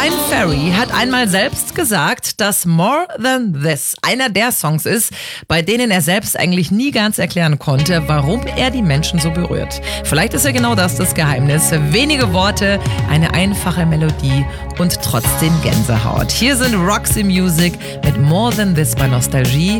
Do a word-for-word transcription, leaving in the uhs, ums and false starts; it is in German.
Brian Ferry hat einmal selbst gesagt, dass More Than This einer der Songs ist, bei denen er selbst eigentlich nie ganz erklären konnte, warum er die Menschen so berührt. Vielleicht ist ja genau das das Geheimnis. Wenige Worte, eine einfache Melodie und trotzdem Gänsehaut. Hier sind Roxy Music mit More Than This bei Nostalgie.